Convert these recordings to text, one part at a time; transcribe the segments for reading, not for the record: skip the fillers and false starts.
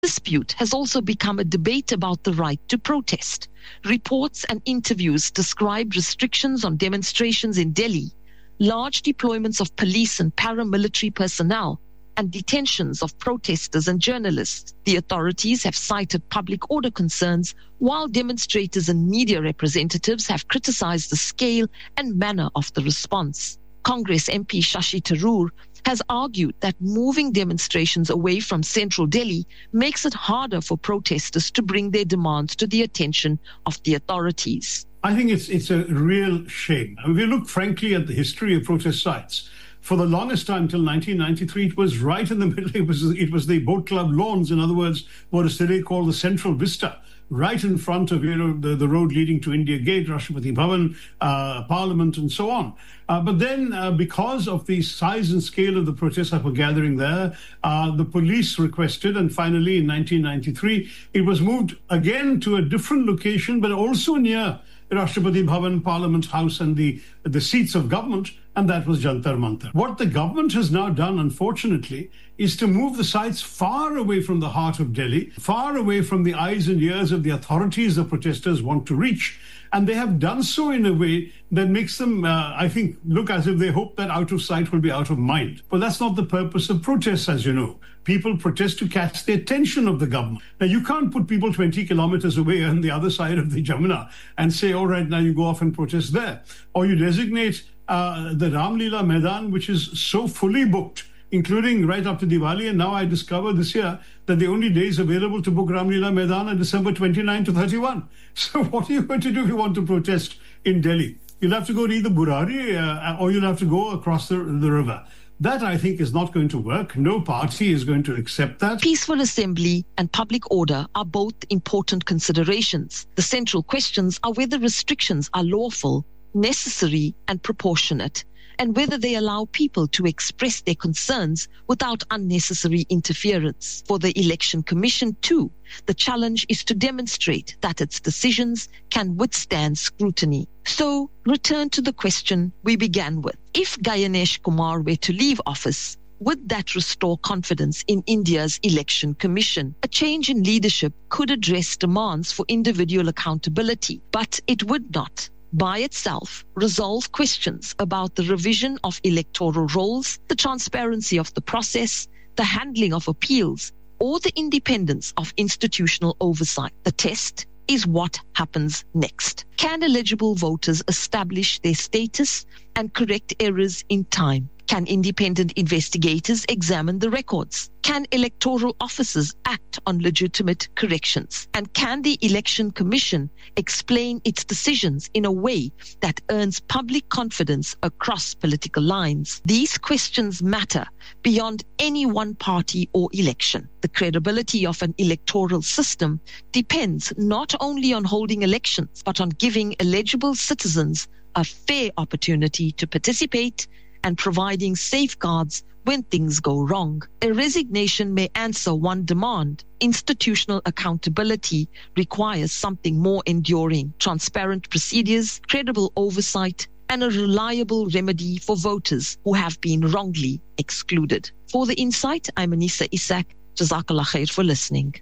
dispute has also become a debate about the right to protest. Reports and interviews describe restrictions on demonstrations in Delhi, large deployments of police and paramilitary personnel, and detentions of protesters and journalists. The authorities have cited public order concerns, while demonstrators and media representatives have criticized the scale and manner of the response. Congress MP Shashi Tharoor has argued that moving demonstrations away from central Delhi makes it harder for protesters to bring their demands to the attention of the authorities. I think it's a real shame. If we look frankly at the history of protest sites, for the longest time, till 1993, it was right in the middle. It was the boat club lawns, in other words, what is today called the Central Vista, right in front of the road leading to India Gate, Rashtrapati Bhavan, Parliament, and so on. But then, because of the size and scale of the protests that were gathering there, the police requested, and finally in 1993, it was moved again to a different location, but also near Rashtrapati Bhavan, Parliament House, and the seats of government, and that was Jantar Mantar. What the government has now done, unfortunately, is to move the sites far away from the heart of Delhi, far away from the eyes and ears of the authorities the protesters want to reach. And they have done so in a way that makes them, I think, look as if they hope that out of sight will be out of mind. But that's not the purpose of protests, as you know. People protest to catch the attention of the government. Now, you can't put people 20 kilometers away on the other side of the Jamuna and say, all right, now you go off and protest there. Or you designate the Ram Leela Maidan, which is so fully booked, including right up to Diwali. And now I discovered this year that the only days available to book Ram Leela Maidan are December 29 to 31. So what are you going to do if you want to protest in Delhi? You'll have to go to either Burari or you'll have to go across the river. That, I think, is not going to work. No party is going to accept that. Peaceful assembly and public order are both important considerations. The central questions are whether restrictions are lawful, necessary, and proportionate, and whether they allow people to express their concerns without unnecessary interference. For the Election Commission, too, the challenge is to demonstrate that its decisions can withstand scrutiny. So, return to the question we began with. If Ganesh Kumar were to leave office, would that restore confidence in India's Election Commission? A change in leadership could address demands for individual accountability, but it would not, by itself, resolve questions about the revision of electoral rolls, the transparency of the process, the handling of appeals, or the independence of institutional oversight. The test is what happens next. Can eligible voters establish their status and correct errors in time? Can independent investigators examine the records? Can electoral officers act on legitimate corrections? And can the Election Commission explain its decisions in a way that earns public confidence across political lines? These questions matter beyond any one party or election. The credibility of an electoral system depends not only on holding elections, but on giving eligible citizens a fair opportunity to participate and providing safeguards when things go wrong. A resignation may answer one demand. Institutional accountability requires something more enduring: transparent procedures, credible oversight, and a reliable remedy for voters who have been wrongly excluded. For The Insight, I'm Anisa Isak. Jazakallah khair for listening.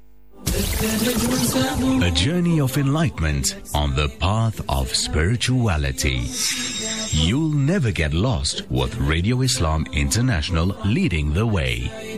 A journey of enlightenment on the path of spirituality. You'll never get lost with Radio Islam International leading the way.